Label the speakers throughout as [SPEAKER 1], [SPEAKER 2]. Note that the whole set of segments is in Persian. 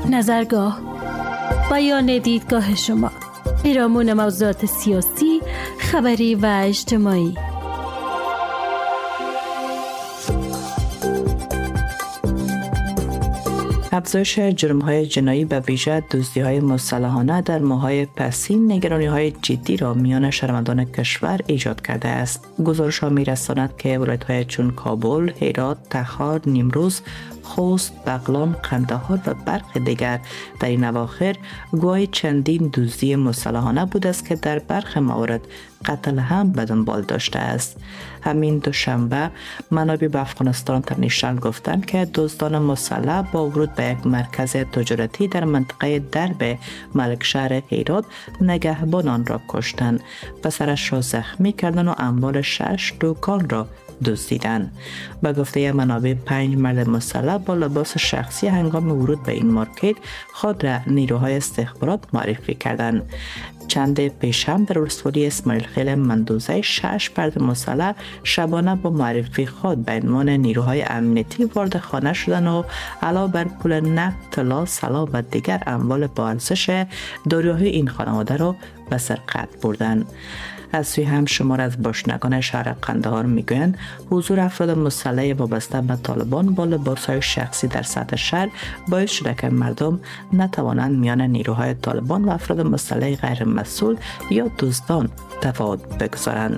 [SPEAKER 1] نظرگاه، بیان دیدگاه شما، پیرامون موضوعات سیاسی، خبری و اجتماعی.
[SPEAKER 2] افزایش جرم‌های جنایی به ویژه دزدی‌های مسلحانه در ماه‌های پسین نگرانی‌های جدی را میان شهروندان کشور ایجاد کرده است. گزارش‌ها می‌رساند که ولایت‌های چون کابل، هرات، تخار، نیمروز، خوست، بغلان، قندهار و برخی دیگر در این اواخر گواه چندین دزدی مسلحانه بود است که در برخی موارد قتل هم به دنبال داشته است. همین دوشنبه منابع به افغانستان اینترنشنال گفتند که دزدان مسلح با ورود به یک مرکز تجارتی در منطقه درب ملکشهر هرات نگهبانان را کشتند، پسرش را زخمی کردند و اموال 6 دکان را دزدیدند. به گفته منابع 5 مرد مسلح با لباس شخصی هنگام ورود به این مارکت خود را نیروهای استخبارات معرفی کردند. چند پیش هم در ولسوالی اسماعیل خیل مندوزه 6 فرد مسلح شبانه با معرفی خود به عنوان نیروهای امنیتی وارد خانه شدند و علاوه بر پول نقد، طلا، سلاح و دیگر اموال با ارزش داروهای این خانواده را به سرقت بردند. از سوی هم شمار از باشندگان شهر قندهار میگویند حضور افراد مسلح وابسته به طالبان با لباسهای شخصی در سطح شهر باعث شده که مردم نتوانند میان نیروهای طالبان و افراد مسلح غیر مسئول یا دزدان تفاوت بگذارند.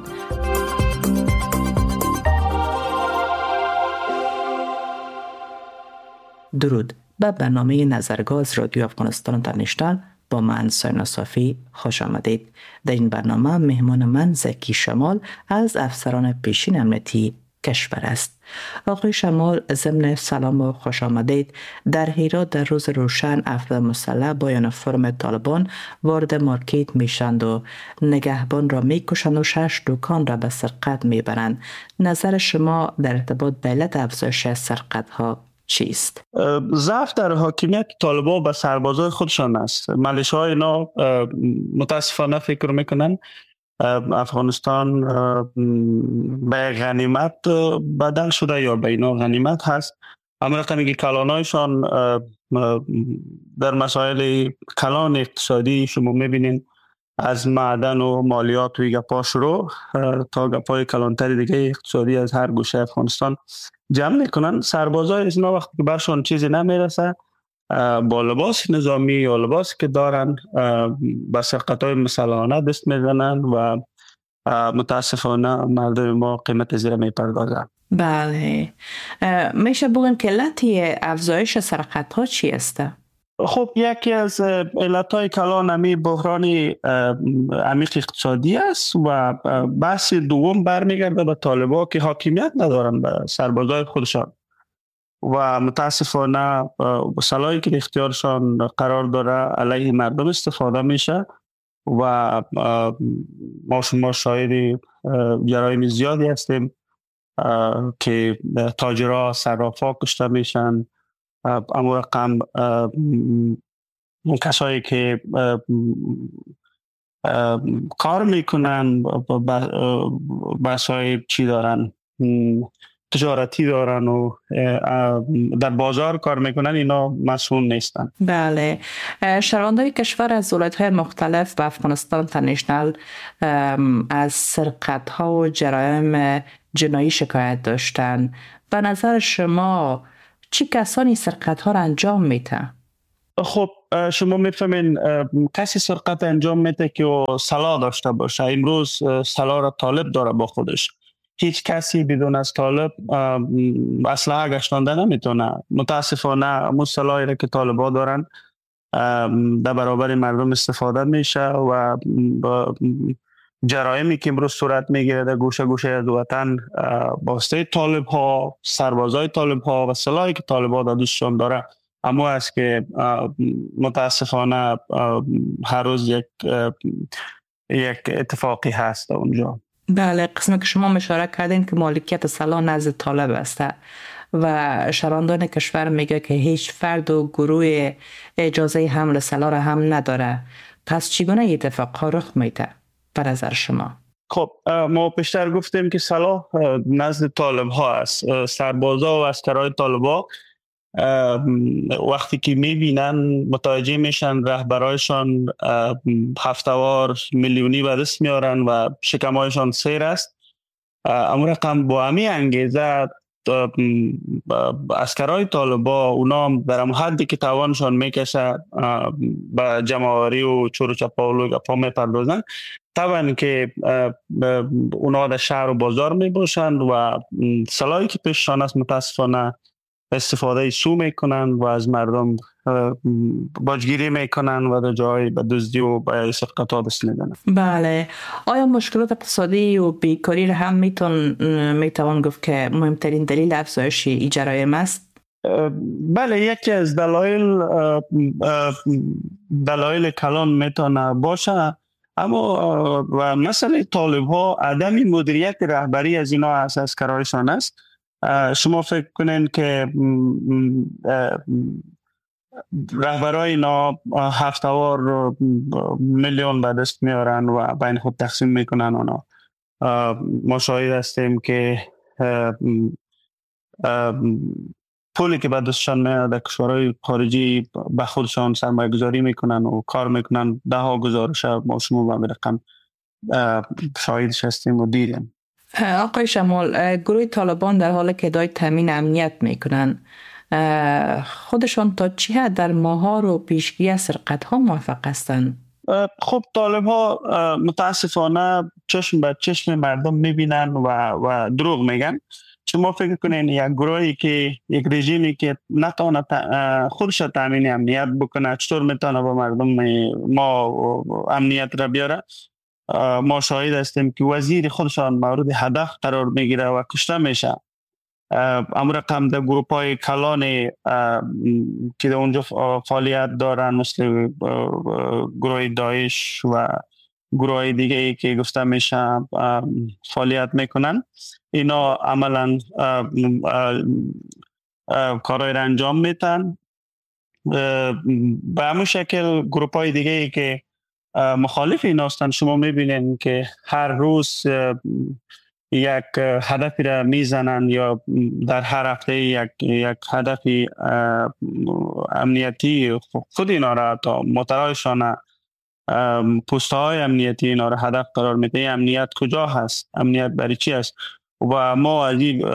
[SPEAKER 2] درود، به برنامه نظرگاه از رادیو افغانستان اینترنشنال با من ساینا صافی خوش آمدید. در این برنامه مهمان من زکی شمال از افسران پیشین امنیتی کشور است. آقای شمال، ضمن سلام و خوش آمدید. در هرات در روز روشن افراد مسلح با یونیفرم طالبان وارد مارکت میشند و نگهبان را میکشند و 6 دکان را به سرقت میبرند. نظر شما در ارتباط به علت افزایش سرقت ها چیست؟
[SPEAKER 3] ضعف در حاکمیت طالبان به سربازای خودشان است. ملیشه‌های اینا متاسفانه فکر میکنن افغانستان به غنیمت بدل شده یا به اینا غنیمت هست. اما رقمی که کلانایشان در مسائل کلان اقتصادی شما میبینین از معدن و مالیات و گپا شروع تا گپای کلانتری دیگه اقتصادی از هر گوشه افغانستان جمع میکنن. سربازای اینا وقتی که برشان چیزی نمیرسه با لباس نظامی یا لباسی که دارن به سرقت‌های مسلحانه دست میزنن و متاسفانه مردم ما قیمت زیر میپردازن.
[SPEAKER 2] بله، میشه بگن که علت افزایش سرقت‌ها چی است؟
[SPEAKER 3] خب یکی از علتهای کلان همی بحران عمیق اقتصادی است و بحث دوم برمیگرده به طالبان که حاکمیت ندارن به سربازای خودشان و متاسفانه سلاحی که اختیارشان قرار داره علیه مردم استفاده میشه و ما شما شاهد جرایم زیادی هستیم که تاجرها صرافا کشته میشن. اما رقم کسایی که کار میکنن بسای چی دارن تجارتی دارن و در بازار کار میکنن اینا مسئول نیستن.
[SPEAKER 2] بله، شهروندان کشور از ولایت‌های مختلف به افغانستان اینترنشنال از سرقت‌ها و جرایم جنایی شکایت داشتن. به نظر شما چه کسانی سرقت‌ها را انجام میده؟
[SPEAKER 3] خب شما میفهمین کسی سرقت انجام میده که سلاح داشته باشه. امروز سلاح را طالب داره با خودش. هیچ کسی بدون از طالب اسلحه گشتانده نمیتونه. متاسفانه همون سلاحی را که طالبا دارن در برابر مردم استفاده میشه و جرایمی که امروز صورت میگیره در گوشه گوشه از وطن واسطه طالب ها، سربازای طالب ها و سلاحی که طالبا در دوستشان داره اما است که متاسفانه هر روز یک اتفاقی هست اونجا.
[SPEAKER 2] بله، قسمی که شما اشاره کردین که مالکیت سلاح نزد طالب است و شهروندان کشور میگه که هیچ فرد و گروه اجازه حمل سلاح را هم نداره. پس چگونه اتفاقها رخ میده به نظر شما؟
[SPEAKER 3] خب ما پیشتر گفتیم که سلاح نزد طالب ها است. سربازا و عسکرای طالبا وقتی که میبینن متوجه میشن رهبرایشان هفتوار میلیونی به دست میارن و شکمایشان سیر است، اما رقم با همی انگیزه اسکرهای طالبا اونا در هم حدی که توانشان میکشه به جمعآوری و چور و چپاول و گپا میپردازن، طبعا که اونا در شهر و بازار میباشند و سلاحی که پیششان است متاسفانه استفاده سو میکنن و از مردم باجگیری میکنن و در جای به دزدی و به سرقت ها دست میدن.
[SPEAKER 2] بله، آیا مشکلات اقتصادی و بیکاری را هم میتوان گفت که مهمترین دلیل افزایش این جرایم است؟
[SPEAKER 3] بله، یکی از دلایل کلان میتونه باشه، اما و مسئله طالب ها عدم مدیریت رهبری از اینا از کارایشان است. شما فکر کنین که رهبرای اینا هفتوار میلیون به دست میارن و بین خود تقسیم میکنن. اونا ما شاهد هستیم که پولی که به دستشان میاد در کشورهای خارجی به خودشان سرمایه گذاری میکنن و کار میکنن. ده ها گزارش ما شما به رقم شاهدش هستیم و دیدیم.
[SPEAKER 2] آقای شمال، گروه طالبان در حال که ادعای تامین امنیت میکنن، خودشان تا چه حد در مهار و پیشگیری از سرقت ها موفق هستند؟
[SPEAKER 3] خب طالب ها متاسفانه چشم به چشم مردم میبینن و دروغ میگن. شما فکر کنین یک گروهی که یک رژیمی که نتونه خودش تامین امنیت بکنه چطور میتونه با مردم ما امنیت را بیاره؟ ما شاهد هستیم که وزیر خودشان مورد هدف قرار میگیره و کشته میشه. اما رقم در گروپ های کلان که در اونجا فعالیت دارن مثل گروه داعش و گروه دیگه ای که گفته میشه فعالیت میکنن، اینا عملا کارهای را انجام میتن. به همون شکل گروپ های دیگه ای که مخالف این هستند، شما میبینین که هر روز یک هدفی را میزنن یا در هر هفته یک هدفی امنیتی خود اینا را تا مترایشان پوست های امنیتی اینا را هدف قرار میده. امنیت کجا هست؟ امنیت برای چی است؟ و ما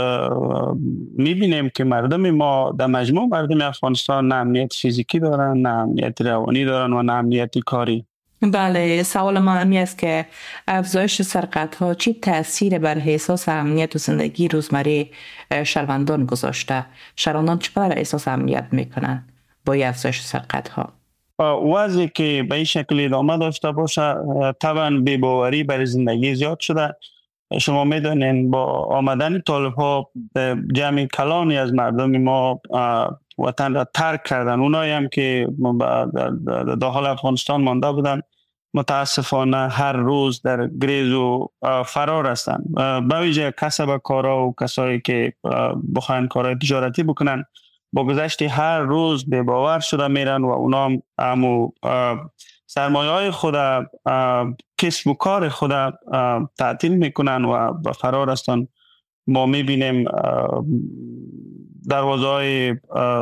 [SPEAKER 3] میبینیم که مردم ما در مجموع مردم افغانستان نه امنیت فیزیکی دارن، نه امنیت روانی دارن و نه امنیت کاری.
[SPEAKER 2] بله، سوال ما همی است که افزایش سرقت ها چی تأثیر بر احساس امنیت و زندگی روزمره شهروندان گذاشته؟ شهروندان چقدر احساس امنیت میکنن با افزایش سرقت ها؟
[SPEAKER 3] وضعی که به این شکل ادامه داشته باشه طبعا بی‌باوری برای زندگی زیاد شده. شما میدونین با آمدن طالب ها جمعی کلانی از مردم ما وطن را ترک کردن. اونایی هم که داخل افغانستان مانده بودن متاسفانه هر روز در گریز و فرار هستند. به ویژه کسب کارا و کسایی که بخواین کارهای تجارتی بکنن با گذشت هر روز به باور شده میرن و اونا هم سرمایه های خود کسب و کار خود تعطیل میکنن و به فرار هستند. ما میبینیم دروازه های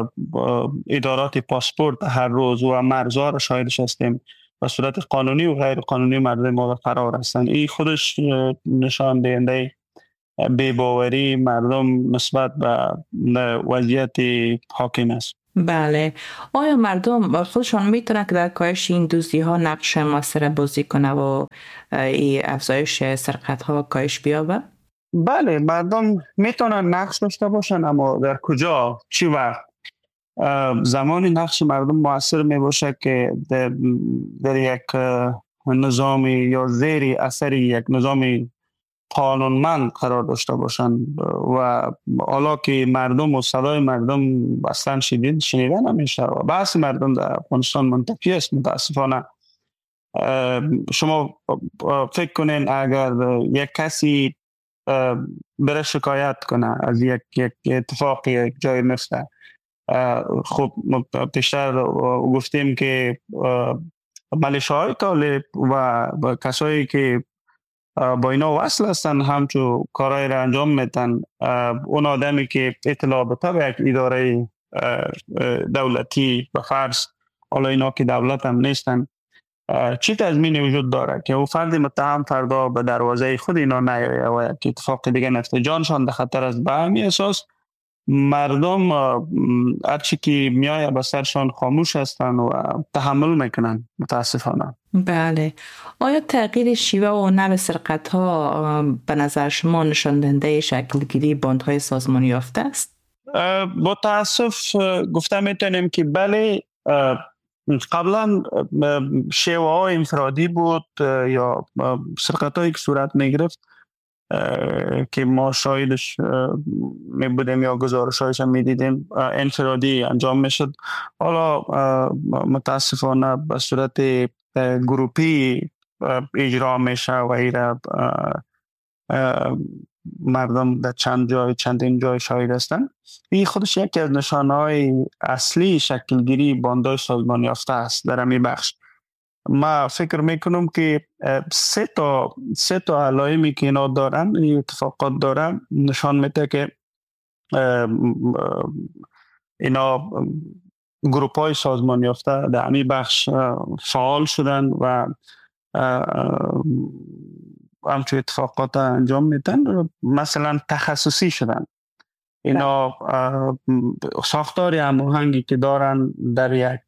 [SPEAKER 3] ادارات پاسپورت هر روز و مرزها را شاهدش هستیم به صورت قانونی و غیر قانونی مردم ما فرار هستند. این خودش نشان دهنده بی‌باوری مردم نسبت به وضعیت حاکم است.
[SPEAKER 2] بله، آیا مردم خودشان میتونن که در کاهش این دزدی ها نقش موثر بازی کنه و این افزایش سرقت ها کاهش بیابه؟
[SPEAKER 3] بله، مردم میتونن نقش داشته باشن، اما در کجا، چی وقت؟ زمانی نقش مردم موثر می باشه که در یک نظامی یا زیر اثر یک نظامی قانونمند قرار داشته باشن و حالا که مردم و صدای مردم اصلا شنیده نمیشه و بحث مردم در افغانستان منطقی است. متاسفانه شما فکر کنین اگر یک کسی بره شکایت کنه از یک اتفاق یک جای نفته، خب پیشتر گفتیم که ملیشه‌های طالب و کسایی که با اینا وصل هستن همچون کارهای را انجام میتن، اون آدمی که اطلاع بده به یک اداره دولتی و فرض حالا اینا که دولت هم نیستن چی تضمینی وجود داره که او فرد متهم فردا به دروازه خود اینا نیایه و یک اتفاق دیگه نفته جانشان در خطر است. به همین اساس مردم هرچی که میایه به سرشان خاموش هستن و تحمل میکنن متاسفانه.
[SPEAKER 2] بله. آیا تغییر شیوه و نوع سرقت ها به نظر شما نشان دهنده شکلگیری باندهای سازمانی یافته است؟
[SPEAKER 3] با تاسف گفته میتونیم که بله، قبلا شیوه های انفرادی بود یا سرقت هایی که صورت میگرفت که ما شاهدش می بودیم یا گزارش هایش هم می دیدیم انفرادی انجام می شد. حالا متاسفانه به صورت گروپی اجرا می شد و ایره مردم در چندین جای شاهد هستند. این خودش یکی از نشانه های اصلی شکلگیری باندهای سازمانی یافته است در همین بخش. ما فکر میکنم که سه تا علائمی که اینا دارن، این اتفاقات دارن، نشان میده که اینا گروپ های سازمان یافته در همین بخش فعال شدن و همچون اتفاقات انجام میدن. مثلا تخصصی شدن. اینا ساختار هماهنگی که دارن در یک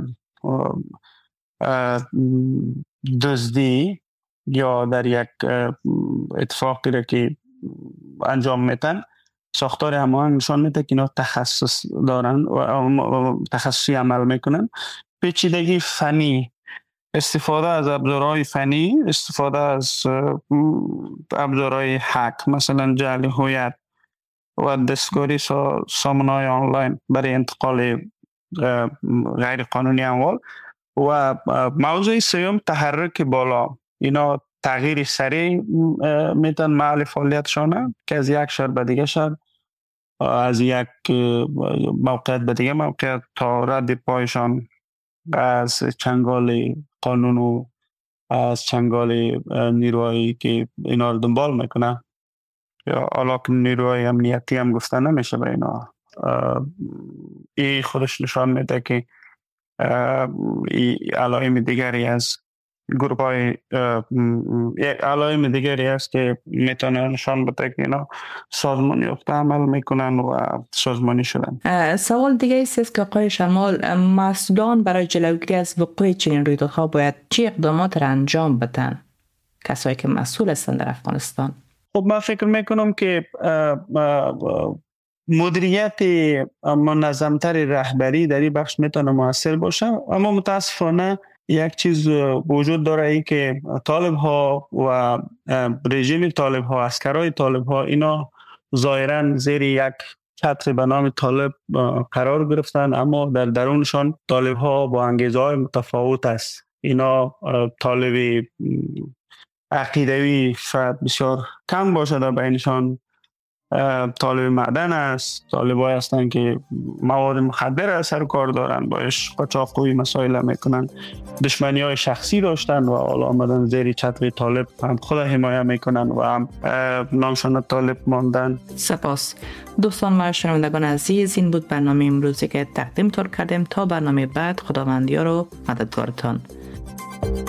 [SPEAKER 3] دزدی یا در یک اتفاقی را که انجام میدن، ساختار هماهنگ نشان میده که اینا تخصص دارن و تخصصی عمل میکنن. پیچیدگی فنی، استفاده از ابزارهای فنی، استفاده از ابزارهای هک، مثلا جعل هویت و دستکاری سامانه‌های آنلاین برای انتقال غیر قانونی اموال. و موضوع سوم تحرک بالا. اینا تغییر سریع میتن محل فعالیتشانه که از یک شهر به دیگه شهر، از یک موقعیت به دیگه موقعیت تا رد پایشان از چنگال قانون و از چنگال نیروهایی که اینا رو دنبال میکنه، یا حالا که نیروهای امنیتی هم گفته نمیشه به اینا. این خودش نشان میده که علائم دیگری از گروپ های علائم دیگری است که میتونه نشان بده که اینا سازمانی یافته عمل میکنن و سازمانی شدن.
[SPEAKER 2] سوال دیگه است که آقای شمال، مسئولان برای جلوگیری از وقوع چنین رویدادها باید چه اقدامات را انجام بدن؟ کسایی که مسئول هستند در افغانستان.
[SPEAKER 3] خب من فکر میکنم که مدیریت منظمتر رهبری در این بخش میتونه موثر باشه، اما متاسفانه یک چیز وجود داره، ای که طالب ها و رژیم طالب ها، عسکرای طالب ها، اینا ظاهرا زیر یک چتر به نام طالب قرار گرفتن، اما در درونشان طالب ها با انگیزه های متفاوت است. اینا طالبی عقیدوی شاید بسیار کم باشه در بینشان، طالب معدن است، طالبای هستن که مواد مخدر سر کار دارن، باش قاچاقچی مسائل میکنن، دشمنی های شخصی داشتن و حالا آمدن زیر چتر طالب هم خود حمایه میکنن و هم نامشان طالب ماندن.
[SPEAKER 2] سپاس دوستان و شنوندگان عزیز، این بود برنامه امروزی که تقدیم تان کردیم. تا برنامه بعد، خداوندی رو مددگارتان.